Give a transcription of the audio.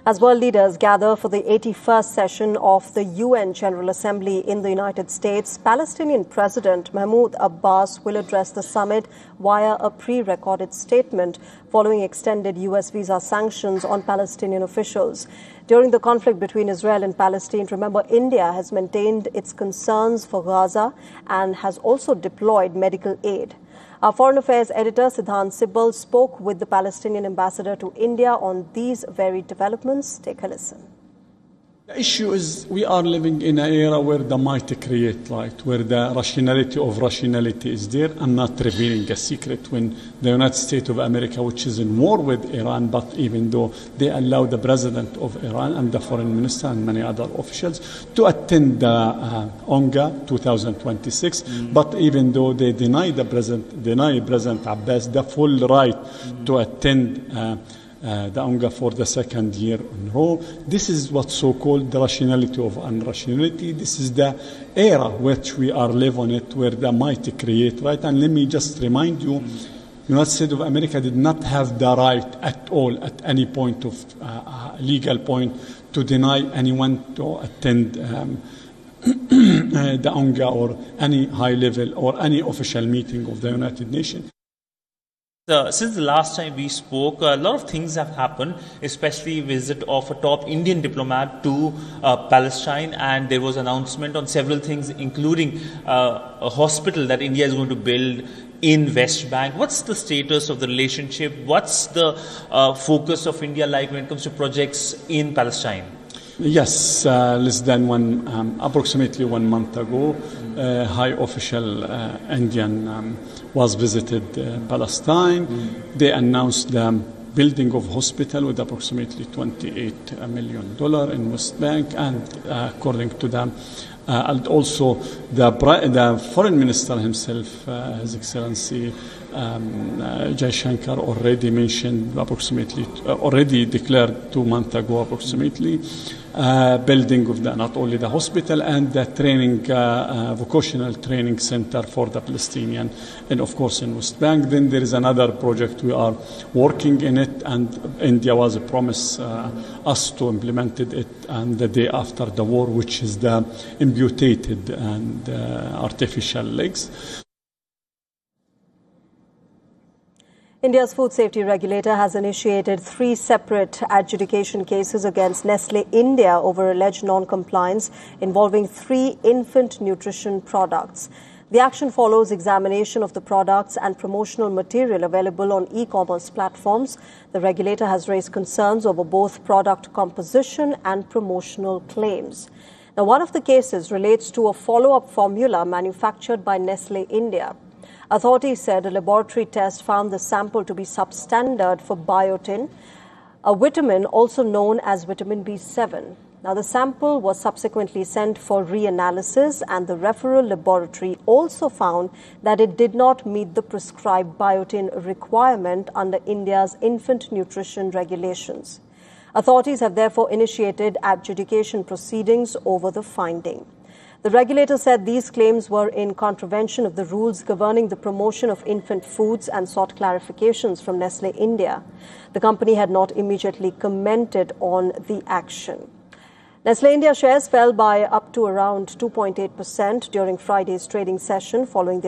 As world leaders gather for the 81st session of the UN General Assembly in the United States, Palestinian President Mahmoud Abbas will address the summit via a pre-recorded statement following extended US visa sanctions on Palestinian officials. During the conflict between Israel and Palestine, remember, India has maintained its concerns for Gaza and has also deployed medical aid. Our Foreign Affairs editor, Siddhant Sibal, spoke with the Palestinian ambassador to India on these very developments. Take a listen. The issue is we are living in an era where the might create light, where the rationality of rationality is there. I'm not revealing a secret when the United States of America, which is in war with Iran, but even though they allow the president of Iran and the foreign minister and many other officials to attend the UNGA 2026, but even though they deny President Abbas the full right to attend the UNGA for the second year in a row. This is what's so-called the rationality of unrationality. This is the era which we are living on it, where the might create right. And let me just remind you, United States of America did not have the right at all, at any point of legal point, to deny anyone to attend the UNGA or any high level or any official meeting of the United Nations. Since the last time we spoke, a lot of things have happened, especially visit of a top Indian diplomat to Palestine, and there was announcement on several things, including a hospital that India is going to build in West Bank. What's the status of the relationship? What's the focus of India like when it comes to projects in Palestine? Yes, less than approximately 1 month ago, high official Indian was visited Palestine. They announced the building of hospital with approximately $28 million in West Bank, and according to them, and also the foreign minister himself, His Excellency Jaishankar, already mentioned already declared 2 months ago approximately, building of not only the hospital and the training, vocational training center for the Palestinian, and of course in West Bank. Then there is another project we are working in it, and India was promised us to implement it and the day after the war, which is the amputated and artificial legs. India's food safety regulator has initiated 3 separate adjudication cases against Nestle India over alleged non-compliance involving 3 infant nutrition products. The action follows examination of the products and promotional material available on e-commerce platforms. The regulator has raised concerns over both product composition and promotional claims. Now, one of the cases relates to a follow-up formula manufactured by Nestle India. Authorities said a laboratory test found the sample to be substandard for biotin, a vitamin also known as vitamin B7. Now, the sample was subsequently sent for reanalysis, and the referral laboratory also found that it did not meet the prescribed biotin requirement under India's infant nutrition regulations. Authorities have therefore initiated adjudication proceedings over the finding. The regulator said these claims were in contravention of the rules governing the promotion of infant foods and sought clarifications from Nestle India. The company had not immediately commented on the action. Nestle India shares fell by up to around 2.8% during Friday's trading session following the